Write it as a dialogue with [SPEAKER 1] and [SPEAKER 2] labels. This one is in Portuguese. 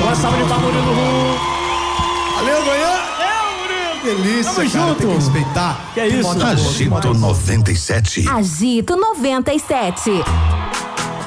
[SPEAKER 1] Uma salva de palmas, Murilo.
[SPEAKER 2] Valeu, Goiânia. Delícia,
[SPEAKER 1] Tamo
[SPEAKER 2] cara,
[SPEAKER 1] junto.
[SPEAKER 2] tem que respeitar.
[SPEAKER 1] Que é isso?
[SPEAKER 2] Moda boa,
[SPEAKER 3] Agito
[SPEAKER 2] demais.
[SPEAKER 3] 97.
[SPEAKER 4] Agito 97.